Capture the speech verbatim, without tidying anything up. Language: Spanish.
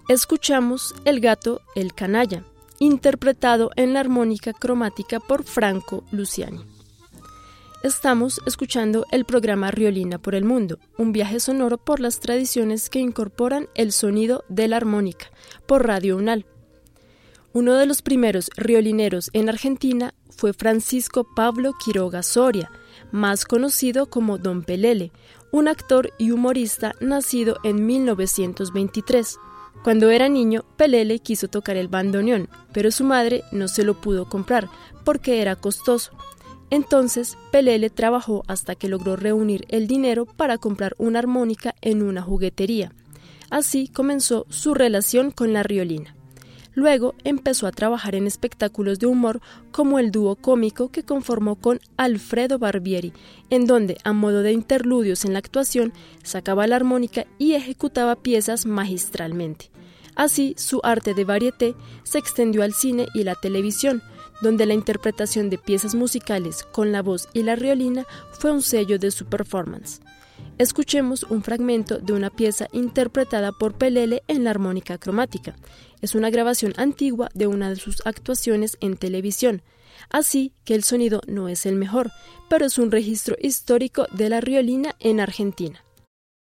Escuchamos El gato, el canalla, interpretado en la armónica cromática por Franco Luciani. Estamos escuchando el programa Riolina por el Mundo, un viaje sonoro por las tradiciones que incorporan el sonido de la armónica, por Radio UNAL. Uno de los primeros riolineros en Argentina fue Francisco Pablo Quiroga Soria, más conocido como Don Pelele, un actor y humorista nacido en mil novecientos veintitrés. Cuando era niño, Pelele quiso tocar el bandoneón, pero su madre no se lo pudo comprar porque era costoso. Entonces, Pelele trabajó hasta que logró reunir el dinero para comprar una armónica en una juguetería. Así comenzó su relación con la riolina. Luego empezó a trabajar en espectáculos de humor como el dúo cómico que conformó con Alfredo Barbieri, en donde, a modo de interludios en la actuación, sacaba la armónica y ejecutaba piezas magistralmente. Así, su arte de variété se extendió al cine y la televisión, donde la interpretación de piezas musicales con la voz y la riolina fue un sello de su performance. Escuchemos un fragmento de una pieza interpretada por Pelele en la armónica cromática. Es una grabación antigua de una de sus actuaciones en televisión, así que el sonido no es el mejor, pero es un registro histórico de la riolina en Argentina.